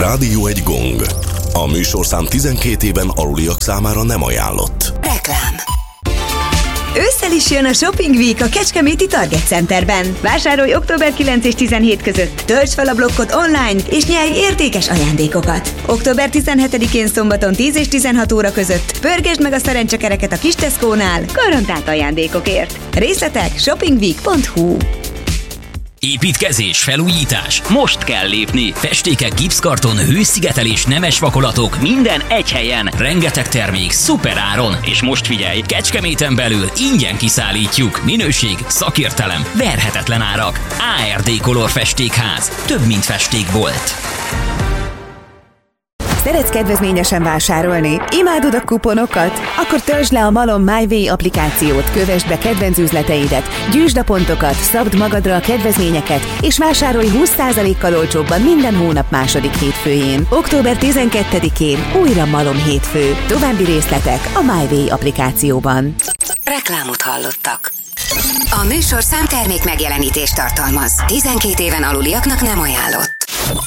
Rádió egy gong. A műsorszám 12 éven aluliak számára nem ajánlott. Reklám. Ősszel is jön a Shopping Week a Kecskeméti Target Centerben. Vásárolj október 9 és 17 között, töltsd fel a blokkot online, és nyerj értékes ajándékokat. Október 17-én szombaton 10 és 16 óra között pörgesd meg a szerencsekereket a kis Tesco-nál garantált ajándékokért. Részletek shoppingweek.hu. Építkezés, felújítás. Most kell lépni. Festékek, gipszkarton, hőszigetelés, nemes vakolatok, minden egy helyen. Rengeteg termék, szuper áron. És most figyelj, Kecskeméten belül ingyen kiszállítjuk. Minőség, szakértelem, verhetetlen árak. ARD Color Festékház. Több, mint festékbolt. Szeretsz kedvezményesen vásárolni? Imádod a kuponokat? Akkor töltsd le a Malom MyWay applikációt, kövesd be kedvenc üzleteidet, gyűjtsd a pontokat, szabd magadra a kedvezményeket, és vásárolj 20%-kal olcsóbban minden hónap második hétfőjén. Október 12-én újra Malom hétfő. További részletek a MyWay applikációban. Reklámot hallottak. A műsorszám termék megjelenítést tartalmaz. 12 éven aluliaknak nem ajánlott.